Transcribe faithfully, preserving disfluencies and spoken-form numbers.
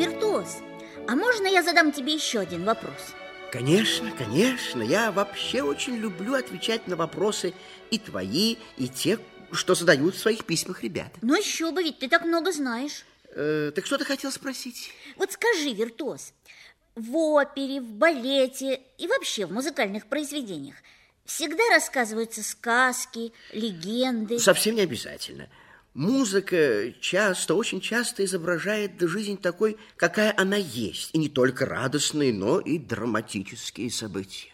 Виртуоз, а можно я задам тебе еще один вопрос? Конечно, конечно. Я вообще очень люблю отвечать на вопросы и твои, и те, что задают в своих письмах ребята. Ну еще бы, ведь ты так много знаешь. Э, так что ты хотел спросить? Вот скажи, Виртуоз, в опере, в балете и вообще в музыкальных произведениях всегда рассказываются сказки, легенды? Совсем не обязательно. Музыка часто, очень часто изображает жизнь такой, какая она есть. И не только радостные, но и драматические события.